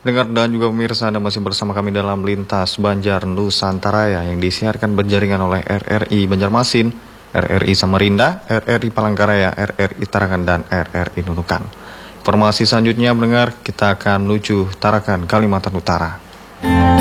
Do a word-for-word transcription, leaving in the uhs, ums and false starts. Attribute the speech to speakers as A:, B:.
A: Dengar dan juga pemirsa, Anda masih bersama kami dalam Lintas Banjar Nusantara yang disiarkan berjaringan oleh R R I Banjarmasin, R R I Samarinda, R R I Palangkaraya, R R I Tarakan, dan R R I Nunukan. Informasi selanjutnya mendengar, kita akan menuju Tarakan, Kalimantan Utara.